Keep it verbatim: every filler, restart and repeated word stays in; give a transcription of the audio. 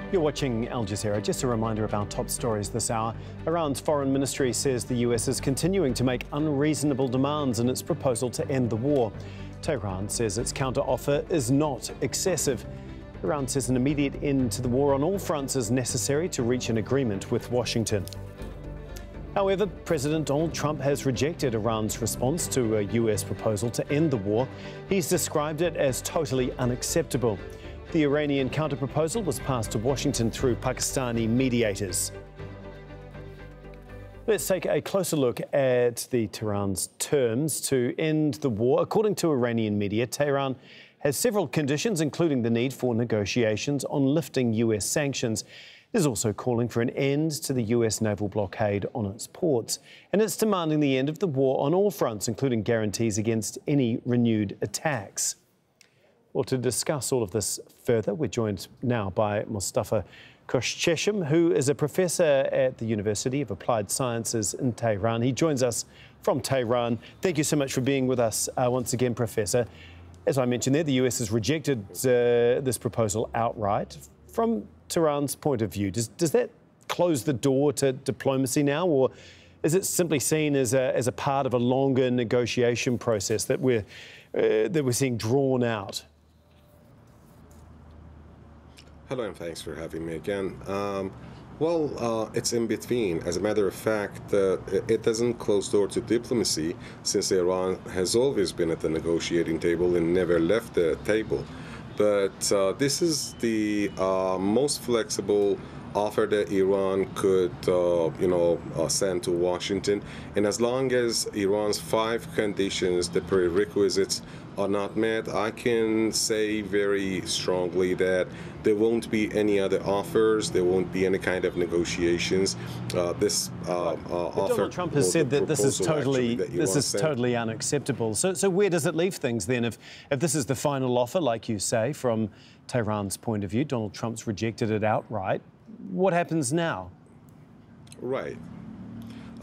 You're watching Al Jazeera. Just a reminder of our top stories this hour. Iran's foreign ministry says the U S is continuing to make unreasonable demands in its proposal to end the war. Tehran says its counter-offer is not excessive. Iran says an immediate end to the war on all fronts is necessary to reach an agreement with Washington. However, President Donald Trump has rejected Iran's response to a U S proposal to end the war. He's described it as totally unacceptable. The Iranian counter-proposal was passed to Washington through Pakistani mediators. Let's take a closer look at the Tehran's terms to end the war. According to Iranian media, Tehran has several conditions, including the need for negotiations on lifting U S sanctions. It is also calling for an end to the U S naval blockade on its ports. And it's demanding the end of the war on all fronts, including guarantees against any renewed attacks. Well, to discuss all of this further, we're joined now by Mustafa Khoshcheshm, who is a professor at the University of Applied Sciences in Tehran. He joins us from Tehran. Thank you so much for being with us uh, once again, Professor. As I mentioned there, the U S has rejected uh, this proposal outright. From Tehran's point of view, does, does that close the door to diplomacy now, or is it simply seen as a, as a part of a longer negotiation process that we're, uh, that we're seeing drawn out? Hello, and thanks for having me again. Um, well, uh, it's in between. As a matter of fact, uh, it doesn't close door to diplomacy, since Iran has always been at the negotiating table and never left the table. But uh, this is the uh, most flexible offer that Iran could, uh, you know, uh, send to Washington. And as long as Iran's five conditions, the prerequisites, are not met, I can say very strongly that there won't be any other offers, there won't be any kind of negotiations. Uh, this uh, uh, offer, Donald Trump has said that this is totally that this is sent. totally unacceptable. So, so where does it leave things then? If if this is the final offer, like you say, from Tehran's point of view, Donald Trump's rejected it outright. What happens now? Right.